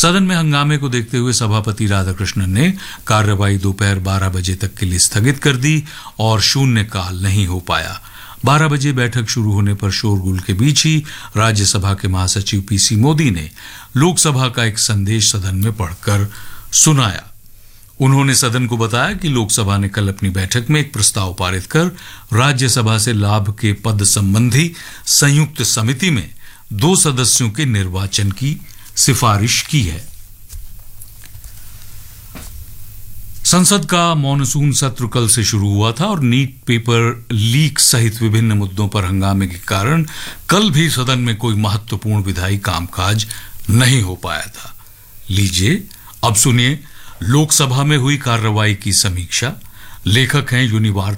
सदन में हंगामे को देखते हुए सभापति राधाकृष्णन ने कार्यवाही दोपहर 12 बजे तक के लिए स्थगित कर दी और शून्यकाल नहीं हो पाया। 12 बजे बैठक शुरू होने पर शोरगुल के बीच ही राज्यसभा के महासचिव पीसी मोदी ने लोकसभा का एक संदेश सदन में पढ़कर सुनाया। उन्होंने सदन को बताया कि लोकसभा ने कल अपनी बैठक में एक प्रस्ताव पारित कर राज्यसभा से लाभ के पद संबंधी संयुक्त समिति में 2 सदस्यों के निर्वाचन की सिफारिश की है। संसद का मॉनसून सत्र कल से शुरू हुआ था और नीट पेपर लीक सहित विभिन्न मुद्दों पर हंगामे के कारण कल भी सदन में कोई महत्वपूर्ण विधायी कामकाज नहीं हो पाया था। लीजिए अब सुनिए लोकसभा में हुई कार्रवाई की समीक्षा। लेखक हैं यूनिवार्ता